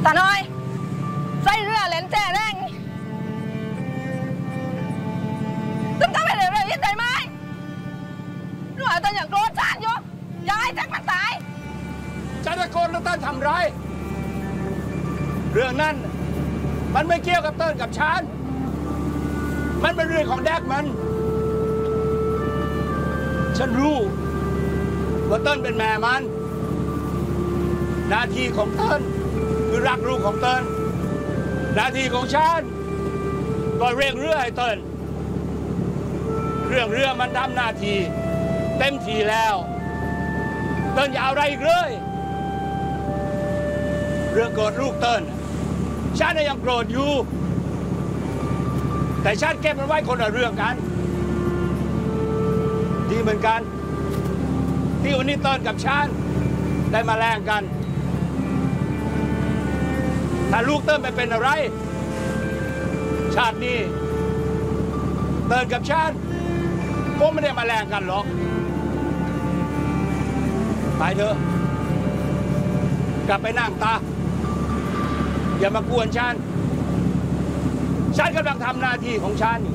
ตาน้อยใส่เรือเล่นแจ่แรงตึ้งทำให้เรือยิ่งใจไหมหนูอาจจะอย่างโกรธฉันอยู่อย่าให้แจ็คมันตายฉันตะโกนแล้วเต้นทำไรเรื่องนั้นมันไม่เกี่ยวกับเต้นกับฉันมันเป็นเรื่องของแดกมันฉันรู้ว่าเต้นเป็นแม่มันหน้าที่ของเต้นคือรักลูกของเต้นหน้าที่ของฉันก็เร่งเรือให้เต้นเรื่องเรือมันทำหน้าที่เต็มทีแล้วเต้นอย่าเอาอะไรอีกเลยเรื่องโกรธลูกเต้นฉันยังโกรธอยู่แต่ฉันเก็บมันไว้คนละเรื่องกันดีเหมือนกันที่วันนี้เต้นกับฉันได้มาแลกกันถ้าลูกเต้นไม่เป็นอะไรชาตินี้เต้นกับฉันก็ไม่ได้มาแลกกันหรอกไปเถอะกลับไปนั่งตาอย่ามากวนฉันกำลังทำหน้าที่ของฉัน